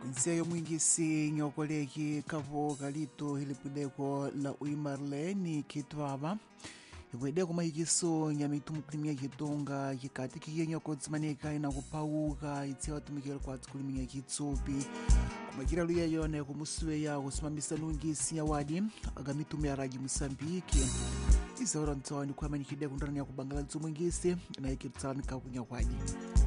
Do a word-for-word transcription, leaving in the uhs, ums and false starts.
Nseyo mwingisi nyokoleki kavo kalito hilipudeko la uimarleni kitwaba. Ibwedeko mahikiso nyamitumu kulimia kitonga kikati kiyenyoko tsimaneka ina kupauka itsewa tumikelo kwa tsikulimia kitsopi. Kumakira luya yone kumusuwe ya kusimamisa lungisi ya wadi agamitumu ya raji Mosambiki. Isaura ntawani kwa manikide kundrani ya kubangala tsumungisi na iki tsawanika kunya wadi.